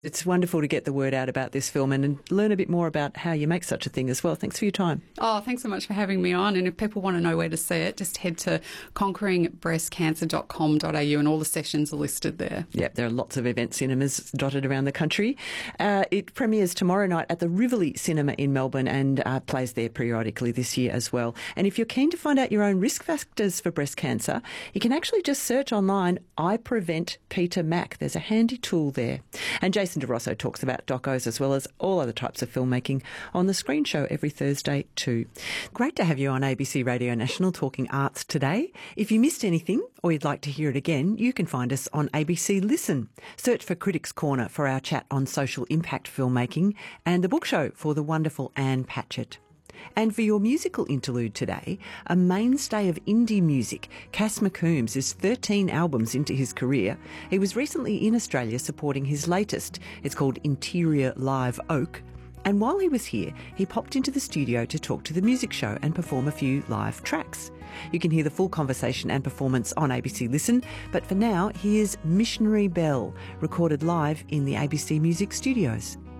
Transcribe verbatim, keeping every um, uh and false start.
It's wonderful to get the word out about this film and, and learn a bit more about how you make such a thing as well. Thanks for your time. Oh, thanks so much for having me on. And if people want to know where to see it, just head to conquering breast cancer dot com dot a u and all the sessions are listed there. Yep, there are lots of event cinemas dotted around the country. Uh, it premieres tomorrow night at the Rivoli Cinema in Melbourne and uh, plays there periodically this year as well. And if you're keen to find out your own risk factors for breast cancer, you can actually just search online, I Prevent Peter Mac. There's a handy tool there. And Jason Jason DeRosso talks about docos as well as all other types of filmmaking on the Screen Show every Thursday too. Great to have you on A B C Radio National talking arts today. If you missed anything or you'd like to hear it again, you can find us on A B C Listen. Search for Critics Corner for our chat on social impact filmmaking and The Book Show for the wonderful Anne Patchett. And for your musical interlude today, a mainstay of indie music, Cass McCombs is thirteen albums into his career. He was recently in Australia supporting his latest. It's called Interior Live Oak. And while he was here, he popped into the studio to talk to the music show and perform a few live tracks. You can hear the full conversation and performance on A B C Listen, but for now, here's Missionary Bell, recorded live in the A B C Music Studios.